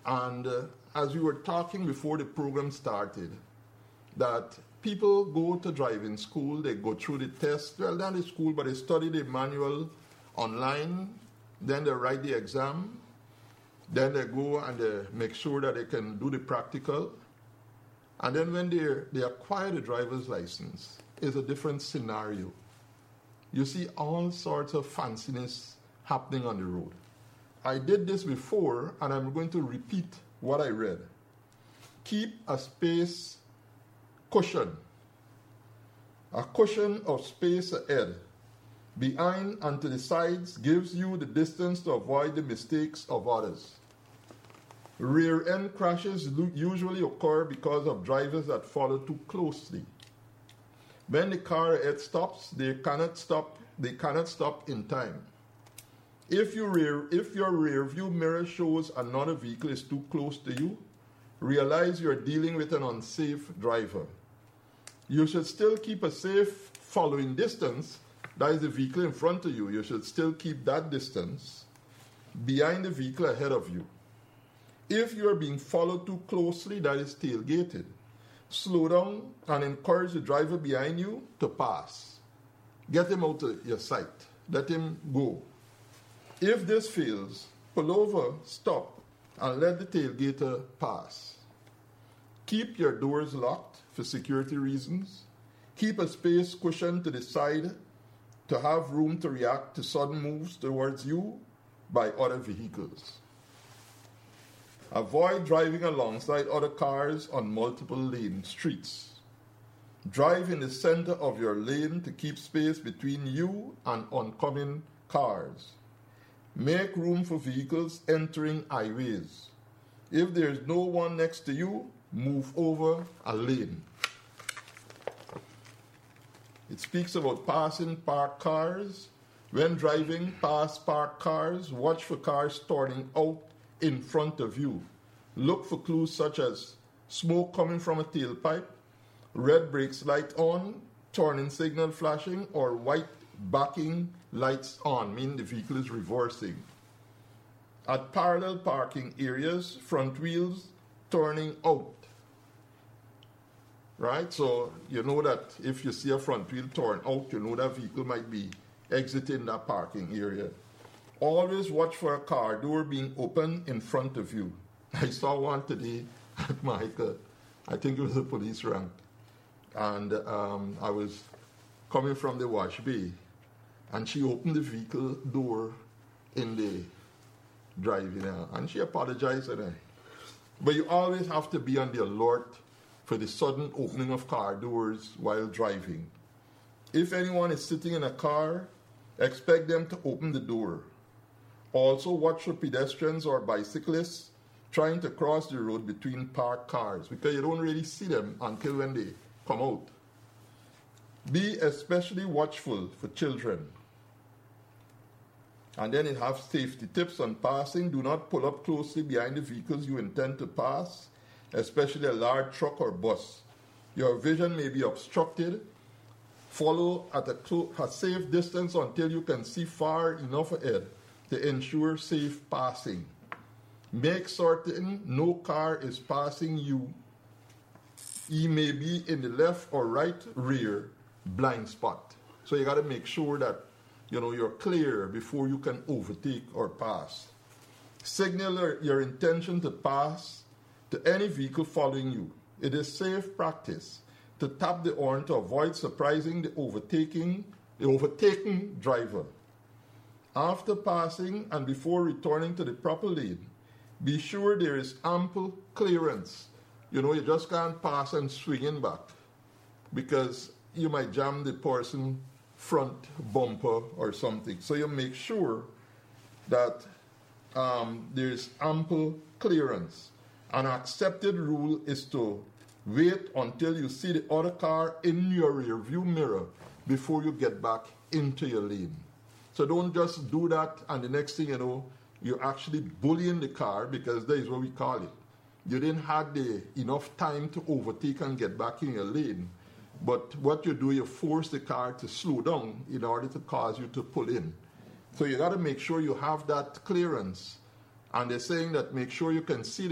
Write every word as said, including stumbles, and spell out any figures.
And uh, as we were talking before the program started, that people go to driving school, they go through the test, well, not the school, but they study the manual online, then they write the exam, then they go and they make sure that they can do the practical. And then when they they acquire the driver's license, it's a different scenario. You see all sorts of fanciness happening on the road. I did this before, and I'm going to repeat what I read. Keep a space cushion, a cushion of space ahead, behind and to the sides gives you the distance to avoid the mistakes of others. Rear end crashes usually occur because of drivers that follow too closely. When the car ahead stops, they cannot stop. They cannot stop in time. If, you rear, if your rear view mirror shows another vehicle is too close to you, realize you're dealing with an unsafe driver. You should still keep a safe following distance. That is the vehicle in front of you. You should still keep that distance behind the vehicle ahead of you. If you are being followed too closely, that is tailgated. Slow down and encourage the driver behind you to pass. Get him out of your sight. Let him go. If this fails, pull over, stop, and let the tailgater pass. Keep your doors locked for security reasons. Keep a space cushion to the side to have room to react to sudden moves towards you by other vehicles. Avoid driving alongside other cars on multiple lane streets. Drive in the center of your lane to keep space between you and oncoming cars. Make room for vehicles entering highways. If there is no one next to you, move over a lane. It speaks about passing parked cars. When driving past parked cars, watch for cars turning out in front of you. Look for clues such as smoke coming from a tailpipe, red brakes light on, turning signal flashing, or white backing lights on, meaning the vehicle is reversing. At parallel parking areas, front wheels turning out. Right? So you know that if you see a front wheel turn out, you know that vehicle might be exiting that parking area. Always watch for a car door being open in front of you. I saw one today at Mahika. I think it was a police rank. And um, I was coming from the wash bay, and she opened the vehicle door in the driving, uh, and she apologized. And I, but you always have to be on the alert for the sudden opening of car doors while driving. If anyone is sitting in a car, expect them to open the door. Also watch for pedestrians or bicyclists trying to cross the road between parked cars, because you don't really see them until when they come out. Be especially watchful for children. And then it has safety tips on passing. Do not pull up closely behind the vehicles you intend to pass, especially a large truck or bus. Your vision may be obstructed. Follow at a, clo- a safe distance until you can see far enough ahead to ensure safe passing. Make certain no car is passing you. He may be in the left or right rear blind spot. So you got to make sure that you know you're clear before you can overtake or pass. Signal your intention to pass to any vehicle following you. It is safe practice to tap the horn to avoid surprising the overtaking the overtaken driver. After passing and before returning to the proper lane, be sure there is ample clearance. You know, you just can't pass and swing in back, because you might jam the person front bumper or something. So you make sure that um, there is ample clearance. An accepted rule is to wait until you see the other car in your rear view mirror before you get back into your lane. So don't just do that and the next thing you know, you're actually bullying the car, because that is what we call it. You didn't have the enough time to overtake and get back in your lane. But what you do, you force the car to slow down in order to cause you to pull in. So you got to make sure you have that clearance. And they're saying that make sure you can see the